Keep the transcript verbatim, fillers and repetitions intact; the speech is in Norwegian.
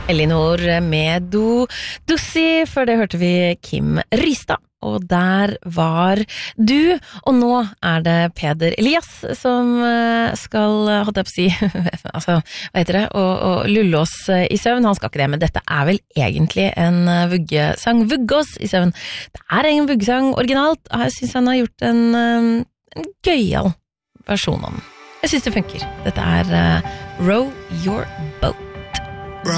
Elinor med Do Dussi, før det hørte vi Kim Rystad. Og der var du, og nå er det Peder Elias som skal, hadde jeg på å si, altså, hva heter det, og, og lulle oss i søvn. Han skal ikke det, men dette er vel egentlig en vuggesang. Vugge oss i søvn. Det er en vuggesang originalt, og jeg synes han har gjort en, en gøyal versjon av den. Jeg synes det funker. Dette er uh, Row Your Boat.